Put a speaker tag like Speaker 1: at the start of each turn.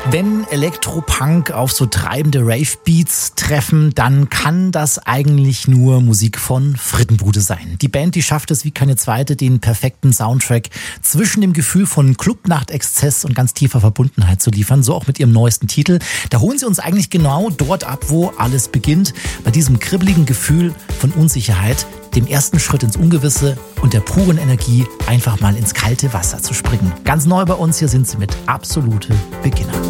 Speaker 1: Wenn Elektropunk auf so treibende Rave-Beats treffen, dann kann das eigentlich nur Musik von Frittenbude sein. Die Band, die schafft es wie keine zweite, den perfekten Soundtrack zwischen dem Gefühl von Clubnacht-Exzess und ganz tiefer Verbundenheit zu liefern. So auch mit ihrem neuesten Titel. Da holen sie uns eigentlich genau dort ab, wo alles beginnt. Bei diesem kribbeligen Gefühl von Unsicherheit, dem ersten Schritt ins Ungewisse und der puren Energie, einfach mal ins kalte Wasser zu springen. Ganz neu bei uns, hier sind sie mit Absolute Beginner.